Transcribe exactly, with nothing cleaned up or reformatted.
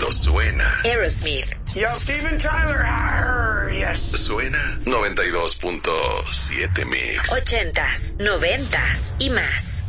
Esto suena. Aerosmith. Yo, Steven Tyler. Arr, yes. Suena noventa y dos punto siete Mix. Ochentas, noventas y más.